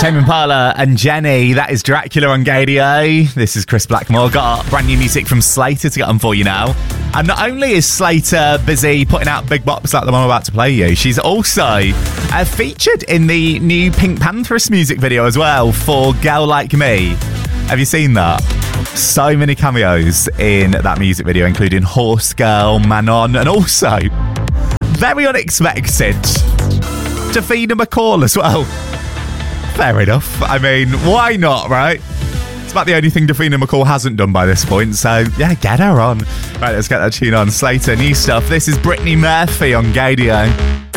Tame Impala and Jenny, that is Dracula on Gadio. This is Chris Blackmore. Got brand new music from Slater to get on for you now. And not only is Slater busy putting out big bops like the one I'm about to play you, she's also featured in the new Pink Pantheress music video as well for Girl Like Me. Have you seen that? So many cameos in that music video, including Horse Girl, Manon, and also, very unexpected, Davina McCall as well. Fair enough. I mean, why not, right? It's about the only thing Davina McCall hasn't done by this point, so yeah, get her on. Right, let's get that tune on. Slater, new stuff. This is Brittany Murphy on Gadio.